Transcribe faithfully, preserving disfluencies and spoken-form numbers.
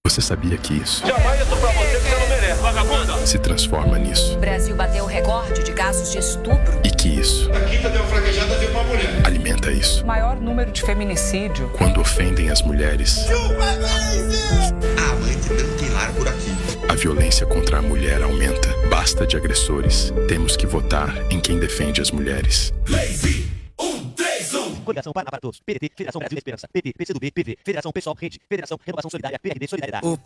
Você sabia que isso Jamais isso pra você que você não merece, vagabunda! se transforma nisso? O Brasil bateu o recorde de casos de estupro. E que isso A quinta deu fraquejada de uma mulher. alimenta isso? Maior número de feminicídio. Quando ofendem as mulheres, A amante não tem lar por aqui. a violência contra a mulher aumenta. Basta de agressores. Temos que votar em quem defende as mulheres. Lazy, um, três, um. Coligação Paraná para Todos, P D T, Federação Brasil da Esperança, P T, P C do B, P V, Federação Pessoal Rede, Federação Renovação Solidária, P R D Solidariedade. O